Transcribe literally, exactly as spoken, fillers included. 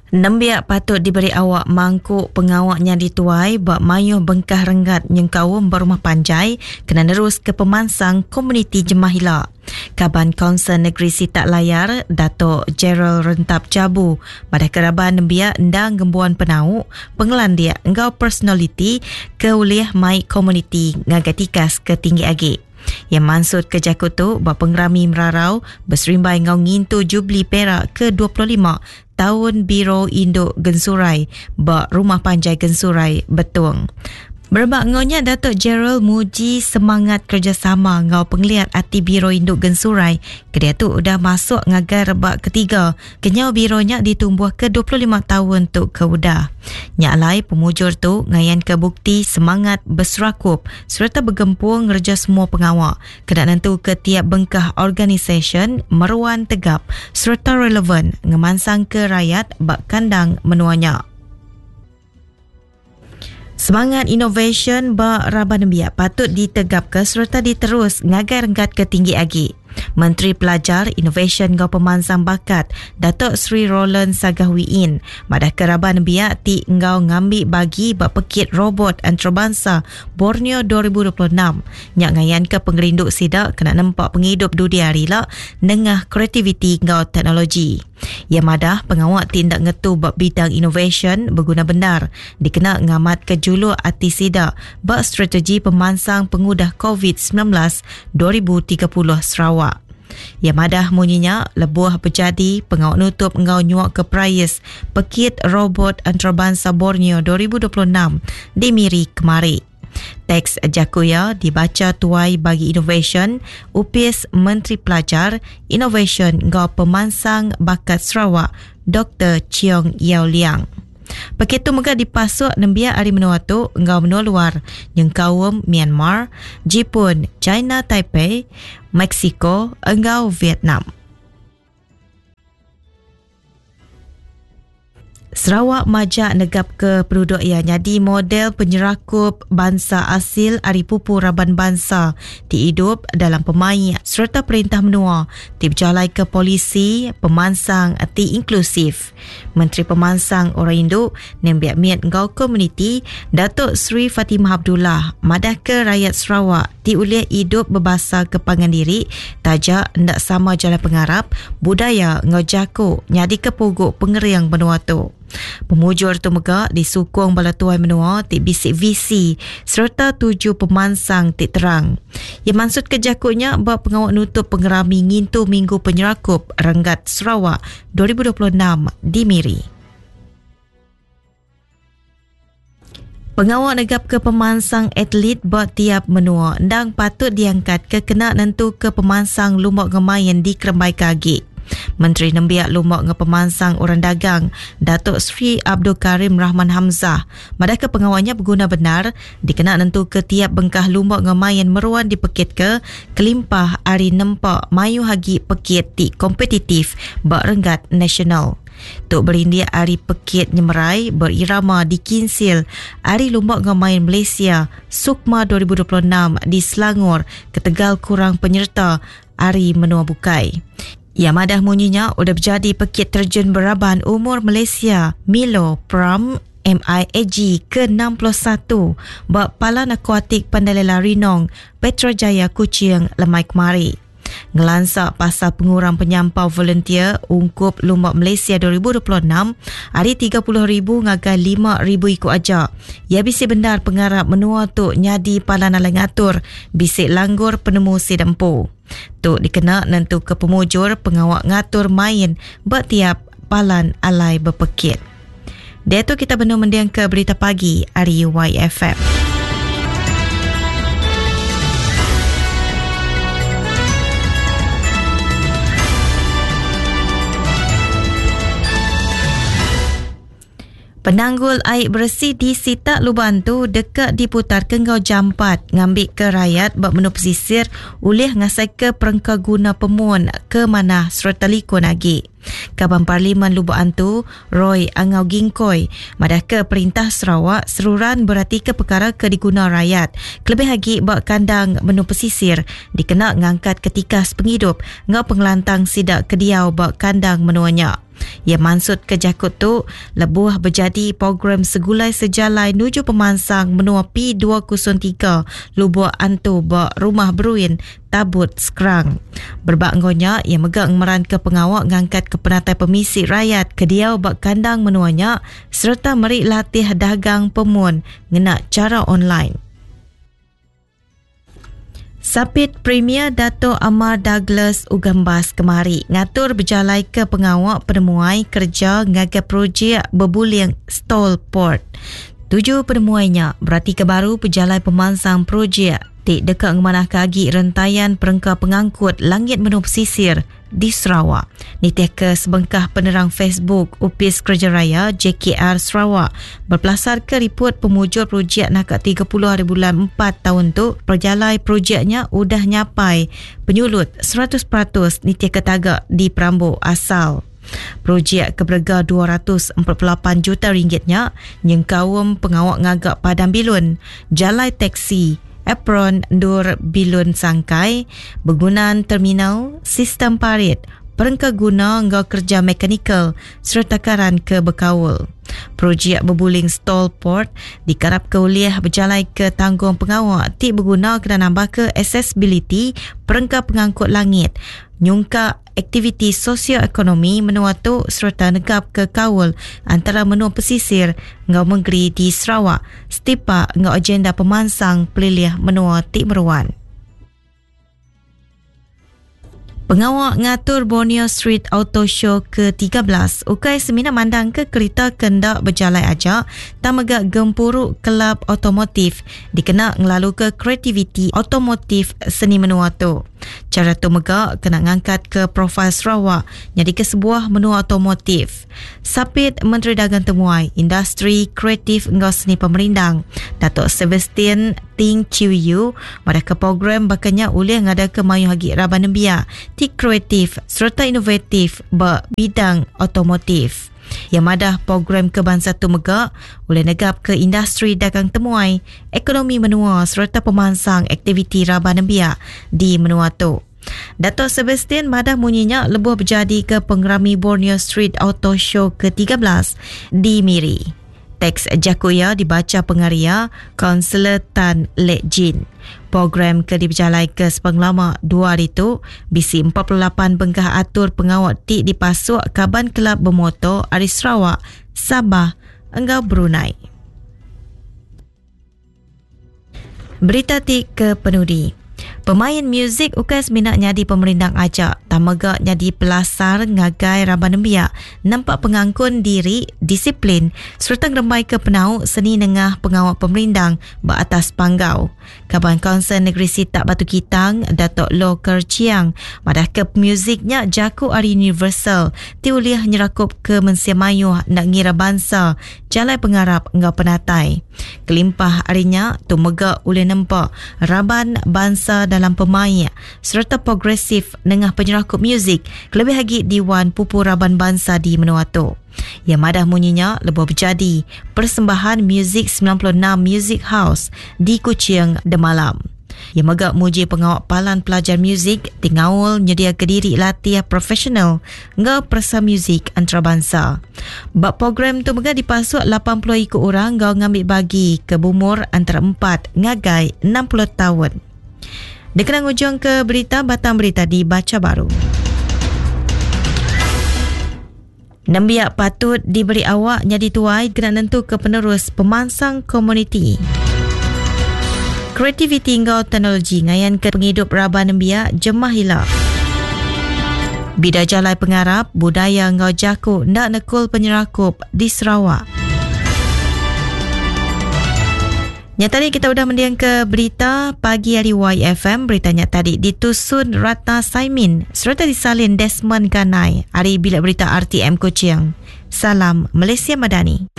Nembiak patut diberi awak mangkuk pengawaknya dituai bak mayuh bengkah renggat yang kaum berumah panjai kena nerus ke pemansang komuniti Jemaah Hilak. Kaban Kaunsil Negeri Sitak Layar, Datuk Gerald Rentap Jabu, pada keraban nembiak ndang gembuan penau, pengelandia engkau personality ke uliah mai komuniti ngagatikas ke tinggi agi. Yang mansud ke Jakutu bak pengerami merarau berserimbai ngau ngintu Jubli Perak ke dua puluh lima tahun Biro Induk Gensurai bak Rumah Panjai Gensurai Betung. Berbak ngonya Datuk Gerald muji semangat kerjasama ngau penglihat ati Biro Induk Gensurai. Kedia tu udah masuk ngagar rebak ketiga. Kenyau bironya ditumbuh ke dua puluh lima tahun tu ke udah. Nyak lai pemujur tu ngayan ke bukti semangat berserakup serta bergempur ngerja semua pengawak. Kena nentu ke tiap bengkah organisation meruan tegap serta relevan ngemansang ke rakyat bak kandang menuanya. Semangat innovation bak Rabah Nembiak patut ditegap ke serta diterus ngagai renggat ke tinggi agi. Menteri Pelajar, Innovation Gau Pemansang Bakat, Datuk Seri Roland Sagahwiin, madah ke Rabah Nembiak ti engau ngambil bagi bak pekit robot antarabangsa Borneo dua ribu dua puluh enam. Nyak ngayan ke pengerinduk sidak kena nampak penghidup dunia hari lah nengah kreativiti ngau teknologi. Ia madah pengawak tindak ngetu bak bidang innovation berguna benar dikena ngamat ke juluk ati sidak bak strategi pemansang pengudah covid sembilan belas dua ribu tiga puluh Sarawak. Ia madah munyinya lebuh berjadi pengawak nutup ngau nyuak ke prize pekit robot antarabangsa Borneo dua ribu dua puluh enam di Miri kemari. Teks Jakuya dibaca tuai bagi innovation upis Menteri Pelajar, Innovation Ngau Pemansang Bakat Sarawak Doktor Cheong Yao Liang. Begitu megah dipasuk nembiak hari menua tu ngau menua luar yang kaum Myanmar, Jepun, China Taipei, Mexico, engau Vietnam. Sarawak majak negap ke penduduk ia jadi model penyerakup bangsa asil Ari Pupu Raban Bangsa dihidup dalam pemain serta perintah menua ti berjalai ke polisi pemansang ti inklusif. Menteri Pemansang Orang Induk nembiak miat ngau komuniti Datuk Seri Fatimah Abdullah madah ke rakyat Sarawak ti uliah hidup berbahasa kepangan diri tajak ndak sama jalan pengarap budaya ngau jaku nyadi ke pogok pengeriang benua tu. Pemujur tu megak disukung bala tuai menua ti bisik visi serta tujuh pemansang ti terang. Ia maksud kejakunya bak pengawak nutup pengerami ngintu Minggu Penyerakup Renggat Sarawak dua ribu dua puluh enam di Miri. Pengawak negap ke pemansang atlet bak tiap menua ndang patut diangkat ke kena nentu ke pemansang lumbak ngemayan di Kerembai Kagi. Menteri Nembiak Lumbak nge Pemansang Orang Dagang Datuk Seri Abdul Karim Rahman Hamzah madah ke pengawalnya berguna benar dikena nentu ke tiap bengkah lumbak ngemayan meruan dipekit ke kelimpah ari nempak mayu hagi pekit ti kompetitif bak renggat nasional. Tok berindia ari pekit nyemerai berirama di Kinsil ari lumbak ngemayan Malaysia Sukma dua ribu dua puluh enam di Selangor ke Tegal kurang penyerta ari menua bukai. Ia madah munyinya udah berjadi pekit terjun beraban umur Malaysia Milo Pram M I A G ke enam puluh satu bak Palan Akuatik Pandalela Rinong Petrojaya Kuching lemai kemari. Ngelansak pasal pengurang penyampau volunteer ungkup lumbak Malaysia dua ribu dua puluh enam hari tiga puluh ribu ngagai lima ribu ikut aja. Ia bisik benar pengarap menua tu nyadi palan alai ngatur bisik langgur penemu sidempu. Tu dikena nentu ke pemujur pengawak ngatur main bak tiap palan alai berpekit. Dia tu kita benar mendiang ke berita pagi hari Y F M. Penanggul air bersih di Sitak Luban tu dekat diputar ke ngau jampat ngambil ke rakyat bak menu pesisir ulih ngasai ke perengka guna pemun ke mana serta likun lagi. Kaban Parlimen Luban tu Roy Angau Gingkoi madah ke Perintah Sarawak seruran berarti ke perkara ke diguna rakyat kelebih lagi bak kandang menu pesisir dikena ngangkat ketika penghidup ngau pengelantang sidak kediau bak kandang menuanya. Ia mansut ke jakut tu lebuh berjadi program segulai sejalai nuju pemansang menua P dua kosong tiga Lubuk Antu ba rumah beruin tabut sekerang. Berbanggonya ia megang meran ke pengawak ngangkat ke penatai pemisik rakyat ke diau bak kandang menuanya serta merik latih dagang pemun ngena cara online. Sapit Premier Dato' Amar Douglas Ugambas kemari ngatur berjalai ke pengawak penemuai kerja ngagai projek berbuling stall port. Tujuh penemuainya berarti kebaru pejalai pemansang projek di dekat ngemanah kagi rentaian perengka pengangkut langit menu pesisir di Sarawak. Nitih ke sebengkah penerang Facebook U P I S Kerja Raya J K R Sarawak berpelasar ke riput pemujur projek nakak tiga puluh hari bulan empat tahun tu perjalai projeknya udah nyapai penyulut seratus peratus nitih ke tagak di Perambuk asal. Projek keberga dua ratus empat puluh lapan juta ringgitnya nyengkawum pengawak ngagak Padang Bilun, jalai teksi, apron Dur Bilun Sangkai, bergunaan terminal, sistem parit, perengka guna ngau kerja mekanikal serta karan ke berkawul. Projek berbuling stall port dikarap ke uliah berjalai ke tanggung pengawak ti berguna kena nambah ke accessibility perengka pengangkut langit, nyungka aktiviti sosioekonomi menua tu serta negap ke kawul antara menua pesisir ngau menggeri di Sarawak setipa ngau agenda pemansang peliliah menua Tik Meruan. Pengawak ngatur Borneo Street Auto Show ke tiga belas ukai semina mandang ke kereta kendak berjalai ajak tamagak gempuruk kelab otomotif dikena ngelalu ke kreativiti otomotif seni menua tu. Cara tu megak kena ngangkat ke profil Sarawak jadi ke sebuah menua otomotif. Sapit Menteri Dagang Temuai Industri Kreatif ngau seni pemerindang Datuk Sebastian Ting Chiu Yu pada ke program bakanya ulih ngada ke mayu hagi Raban Nembia ti kreatif serta inovatif ba bidang otomotif. Yang madah program kebangsaan tu megak oleh negap ke industri dagang temuai, ekonomi menua serta pemansang aktiviti Raban Nembia di menua tu. Datuk Sebastian madah munyinya lebuh berjadi ke pengerami Borneo Street Auto Show ke tiga belas di Miri. Teks Jakuya dibaca pengaria Kaunselor Tan Lek Jin. Program ke diberjalai ke sepenglama dua hari tu, bisi empat puluh lapan bengkah atur pengawak ti dipasuk Kaban Kelab Bermotor Ari Sarawak, Sabah, Enggau Brunei. Berita ti ke penudi. Pemain muzik ukas minatnya di pemerintah ajak tamagaknya di pelasar ngagai Raban Nembia nampak pengangkun diri disiplin serta ngerembai ke penau seni nengah pengawak pemerintah beratas panggau. Kaban Kaunsil Negeri Sitak Batu Kitang Datuk Loh Kerciang madah ke muziknya jaku ari universal tiuliah nyerakup ke mensia mayuh nak ngira bangsa jalai pengarap ngau penatai. Kelimpah arinya tu megak ulih nampak Raban bangsa dalam pemain serta progresif nengah penyerakup muzik kelebih lagi Diwan Pupu Raban Bangsa di menua tu. Yang madah munyinya lebuh berjadi persembahan muzik sembilan puluh enam Music House di Kuching Demalam. Yang megak muji pengawak palan pelajar muzik tingawul nyedia kediri latihan profesional ngau persa muzik antarabangsa. Bak program tu megak dipasuk lapan puluh ikut orang ngau ngambil bagi ke bumur antara empat ngagai enam puluh tahun. Dekenang ujung ke berita batang berita dibaca baru. Nembiak patut diberi awak jadi tuai kena nentu ke penerus pemansang komuniti. Kreativiti ngau teknologi ngayan ke penghidup Raban Nembia jemah hilap. Bida jalai pengarap budaya ngau jaku nak nekul penyerakup di Sarawak. Yang tadi kita sudah mendiang ke berita pagi hari Y F M. Beritanya tadi ditusun Ratna Saimin serta disalin Desmond Ganai. Hari bilik berita R T M Kuching. Salam Malaysia Madani.